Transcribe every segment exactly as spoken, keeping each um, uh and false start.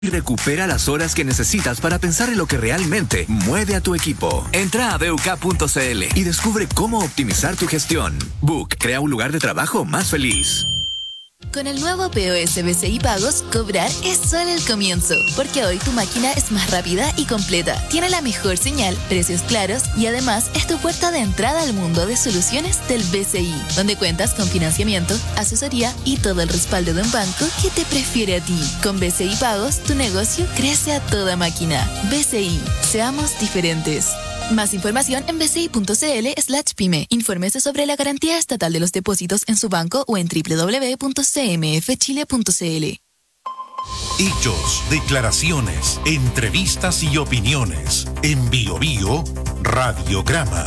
y recupera las horas que necesitas para pensar en lo que realmente mueve a tu equipo. Entra a b u k punto c l y descubre cómo optimizar tu gestión. B U K crea un lugar de trabajo más feliz. Con el nuevo P O S B C I Pagos, cobrar es solo el comienzo, porque hoy tu máquina es más rápida y completa, tiene la mejor señal, precios claros y además es tu puerta de entrada al mundo de soluciones del B C I, donde cuentas con financiamiento, asesoría y todo el respaldo de un banco que te prefiere a ti. Con B C I Pagos, tu negocio crece a toda máquina. B C I, seamos diferentes. Más información en b c i punto c l slash pyme. Infórmese sobre la garantía estatal de los depósitos en su banco o en w w w punto c m f chile punto c l. Hechos, declaraciones, entrevistas y opiniones. En Bio Bio, Radiograma.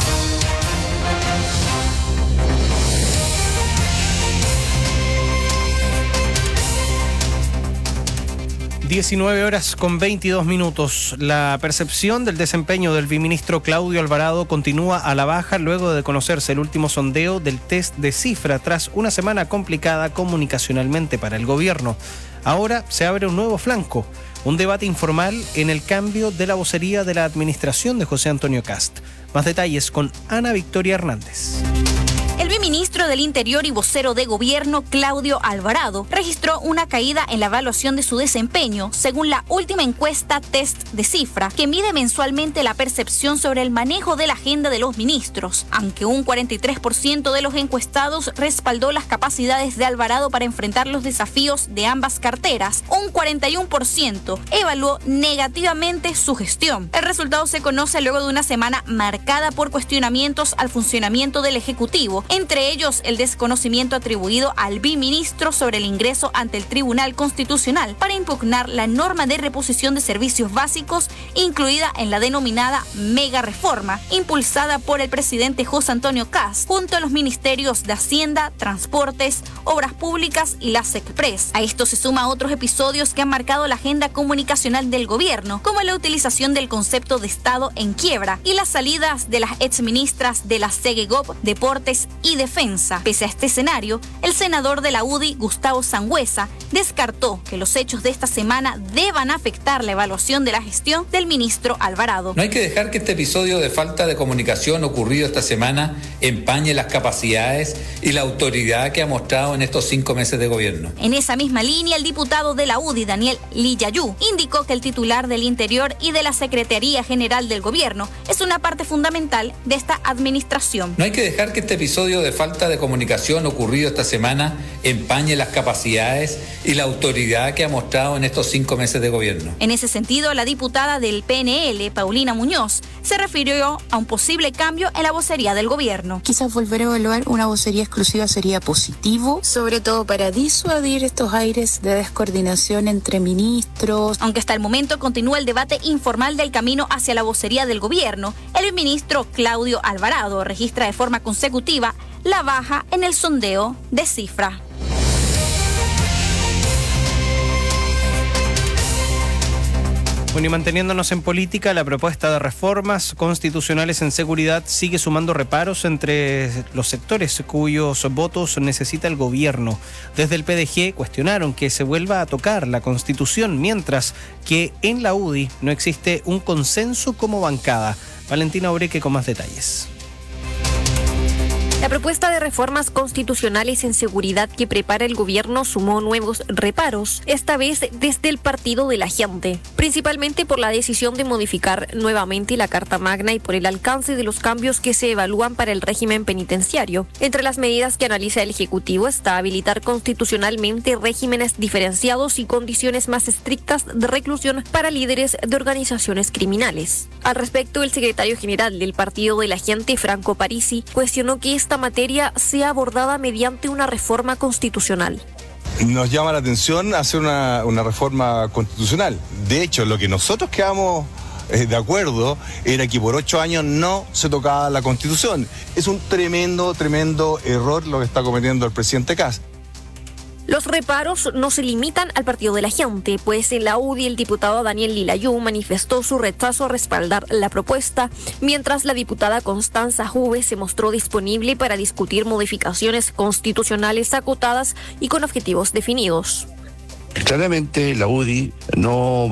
diecinueve horas con veintidós minutos. La percepción del desempeño del viceministro Claudio Alvarado continúa a la baja luego de conocerse el último sondeo del test de cifra tras una semana complicada comunicacionalmente para el gobierno. Ahora se abre un nuevo flanco, un debate informal en el cambio de la vocería de la administración de José Antonio Kast. Más detalles con Ana Victoria Hernández. El viceministro del Interior y vocero de gobierno, Claudio Alvarado, registró una caída en la evaluación de su desempeño, según la última encuesta Test de Cifra, que mide mensualmente la percepción sobre el manejo de la agenda de los ministros. Aunque un cuarenta y tres por ciento de los encuestados respaldó las capacidades de Alvarado para enfrentar los desafíos de ambas carteras, un cuarenta y uno por ciento evaluó negativamente su gestión. El resultado se conoce luego de una semana marcada por cuestionamientos al funcionamiento del Ejecutivo, entre ellos el desconocimiento atribuido al viceministro sobre el ingreso ante el Tribunal Constitucional para impugnar la norma de reposición de servicios básicos incluida en la denominada mega reforma, impulsada por el presidente José Antonio Kast, junto a los ministerios de Hacienda, Transportes, Obras Públicas y la SECPRES. A esto se suma otros episodios que han marcado la agenda comunicacional del gobierno, como la utilización del concepto de Estado en quiebra y las salidas de las exministras de la SEGEGOP, Deportes y Defensa. Pese a este escenario, el senador de la U D I, Gustavo Sangüesa, descartó que los hechos de esta semana deban afectar la evaluación de la gestión del ministro Alvarado. No hay que dejar que este episodio de falta de comunicación ocurrido esta semana empañe las capacidades y la autoridad que ha mostrado en estos cinco meses de gobierno. En esa misma línea, el diputado de la U D I, Daniel Lillayú, indicó que el titular del Interior y de la Secretaría General del Gobierno es una parte fundamental de esta administración. No hay que dejar que este episodio de falta de comunicación ocurrido esta semana empañe las capacidades y la autoridad que ha mostrado en estos cinco meses de gobierno. En ese sentido, la diputada del P N L, Paulina Muñoz, se refirió a un posible cambio en la vocería del gobierno. Quizás volver a evaluar una vocería exclusiva sería positivo, sobre todo para disuadir estos aires de descoordinación entre ministros. Aunque hasta el momento continúa el debate informal del camino hacia la vocería del gobierno, el ministro Claudio Alvarado registra de forma consecutiva la baja en el sondeo de Cifra. Bueno, y manteniéndonos en política, la propuesta de reformas constitucionales en seguridad sigue sumando reparos entre los sectores cuyos votos necesita el gobierno. Desde el P D G cuestionaron que se vuelva a tocar la Constitución, mientras que en la U D I no existe un consenso como bancada. Valentina Obreque con más detalles. La propuesta de reformas constitucionales en seguridad que prepara el gobierno sumó nuevos reparos, esta vez desde el Partido de la Gente, principalmente por la decisión de modificar nuevamente la Carta Magna y por el alcance de los cambios que se evalúan para el régimen penitenciario. Entre las medidas que analiza el Ejecutivo está habilitar constitucionalmente regímenes diferenciados y condiciones más estrictas de reclusión para líderes de organizaciones criminales. Al respecto, el secretario general del Partido de la Gente, Franco Parisi, cuestionó que esta materia sea abordada mediante una reforma constitucional. Nos llama la atención hacer una, una reforma constitucional. De hecho, lo que nosotros quedamos eh, de acuerdo era que por ocho años no se tocaba la Constitución. Es un tremendo, tremendo error lo que está cometiendo el presidente Kast. Los reparos no se limitan al Partido de la Gente, pues en la U D I el diputado Daniel Lillayú manifestó su rechazo a respaldar la propuesta, mientras la diputada Constanza Juve se mostró disponible para discutir modificaciones constitucionales acotadas y con objetivos definidos. Claramente la U D I no